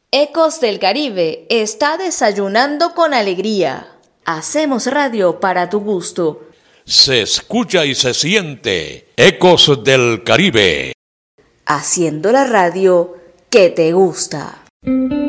Ecos del Caribe está desayunando con alegría. Hacemos radio para tu gusto. Se escucha y se siente Ecos del Caribe. Haciendo la radio que te gusta.